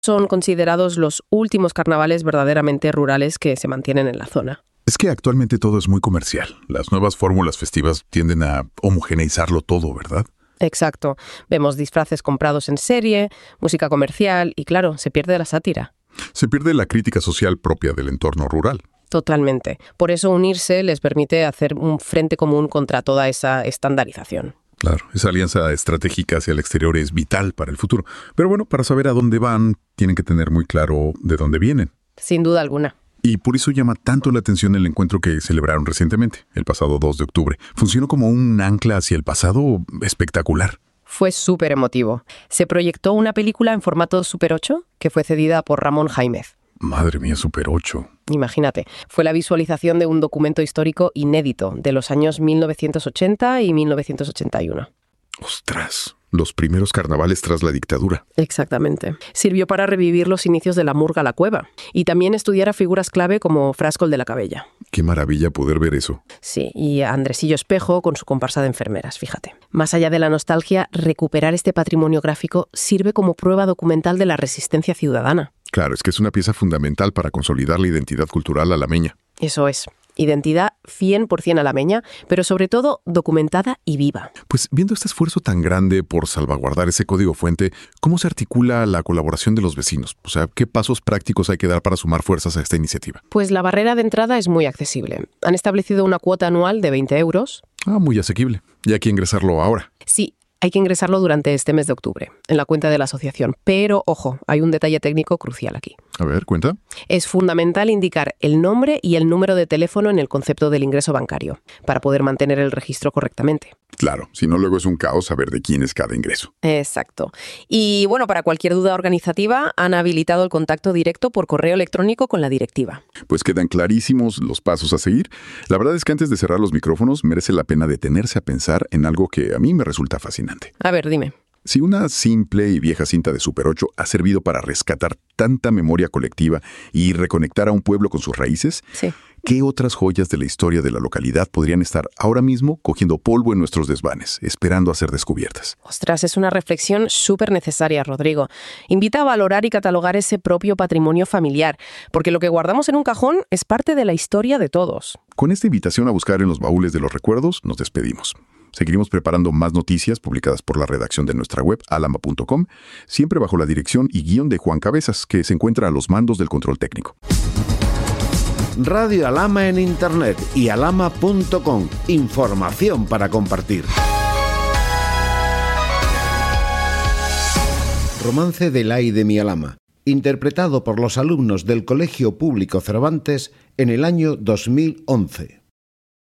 Son considerados los últimos carnavales verdaderamente rurales que se mantienen en la zona. Es que actualmente todo es muy comercial. Las nuevas fórmulas festivas tienden a homogeneizarlo todo, ¿verdad? Exacto. Vemos disfraces comprados en serie, música comercial y, claro, se pierde la sátira. Se pierde la crítica social propia del entorno rural. Totalmente. Por eso unirse les permite hacer un frente común contra toda esa estandarización. Claro, esa alianza estratégica hacia el exterior es vital para el futuro. Pero bueno, para saber a dónde van, tienen que tener muy claro de dónde vienen. Sin duda alguna. Y por eso llama tanto la atención el encuentro que celebraron recientemente, el pasado 2 de octubre. Funcionó como un ancla hacia el pasado espectacular. Fue súper emotivo. Se proyectó una película en formato Super 8 que fue cedida por Ramón Jaimez. Madre mía, Super 8. Imagínate, fue la visualización de un documento histórico inédito de los años 1980 y 1981. ¡Ostras! Los primeros carnavales tras la dictadura. Exactamente. Sirvió para revivir los inicios de la murga a la cueva y también estudiar a figuras clave como Frasco el de la Cabella. ¡Qué maravilla poder ver eso! Sí, y a Andresillo Espejo con su comparsa de enfermeras, fíjate. Más allá de la nostalgia, recuperar este patrimonio gráfico sirve como prueba documental de la resistencia ciudadana. Claro, es que es una pieza fundamental para consolidar la identidad cultural alameña. Eso es. Identidad 100% alameña, pero sobre todo documentada y viva. Pues viendo este esfuerzo tan grande por salvaguardar ese código fuente, ¿cómo se articula la colaboración de los vecinos? O sea, ¿qué pasos prácticos hay que dar para sumar fuerzas a esta iniciativa? Pues la barrera de entrada es muy accesible. Han establecido una cuota anual de 20 euros. Muy asequible. Y hay que ingresarlo ahora. Sí. Hay que ingresarlo durante este mes de octubre, en la cuenta de la asociación. Pero, ojo, hay un detalle técnico crucial aquí. A ver, cuenta. Es fundamental indicar el nombre y el número de teléfono en el concepto del ingreso bancario, para poder mantener el registro correctamente. Claro, si no luego es un caos saber de quién es cada ingreso. Exacto. Y bueno, para cualquier duda organizativa, han habilitado el contacto directo por correo electrónico con la directiva. Pues quedan clarísimos los pasos a seguir. La verdad es que antes de cerrar los micrófonos, merece la pena detenerse a pensar en algo que a mí me resulta fascinante. A ver, dime. Si una simple y vieja cinta de Super 8 ha servido para rescatar tanta memoria colectiva y reconectar a un pueblo con sus raíces, sí, ¿qué otras joyas de la historia de la localidad podrían estar ahora mismo cogiendo polvo en nuestros desvanes, esperando a ser descubiertas? Ostras, es una reflexión súper necesaria, Rodrigo. Invita a valorar y catalogar ese propio patrimonio familiar, porque lo que guardamos en un cajón es parte de la historia de todos. Con esta invitación a buscar en los baúles de los recuerdos, nos despedimos. Seguiremos preparando más noticias publicadas por la redacción de nuestra web, alama.com, siempre bajo la dirección y guión de Juan Cabezas, que se encuentra a los mandos del control técnico. Radio Alama en Internet y alama.com. Información para compartir. Romance del Ay de mi Alama, interpretado por los alumnos del Colegio Público Cervantes en el año 2011.